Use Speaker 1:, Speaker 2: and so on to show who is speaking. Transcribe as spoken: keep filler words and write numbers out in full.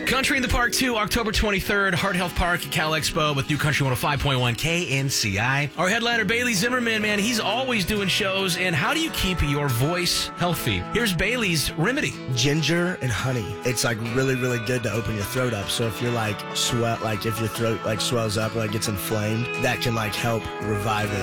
Speaker 1: Country in the Park two, October twenty-third, Heart Health Park at Cal Expo with new Country one oh five point one K N C I. Our headliner, Bailey Zimmerman, man, he's always doing shows. And how do you keep your voice healthy? Here's Bailey's remedy.
Speaker 2: Ginger and honey. It's like really, really good to open your throat up. So if you're like sweat, like if your throat like swells up or like gets inflamed, that can like help revive it.